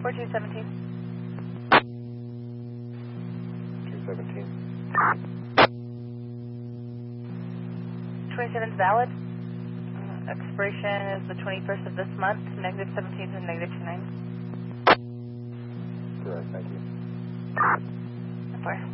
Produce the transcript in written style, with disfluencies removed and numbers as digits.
4217. 217. 27 is valid. Expiration is the 21st of this month, negative 17th and negative 29. Correct, thank you. 4.